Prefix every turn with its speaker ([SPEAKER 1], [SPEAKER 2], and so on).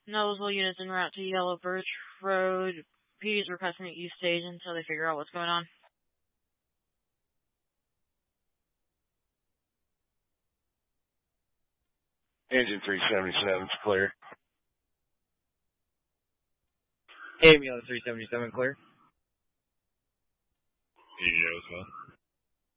[SPEAKER 1] Noblesville units en route to Yellow Birch Road. PD's requesting at East Stage until they figure out what's going on.
[SPEAKER 2] Engine 377's clear.
[SPEAKER 3] Amy on 377 clear.
[SPEAKER 4] EDO as well.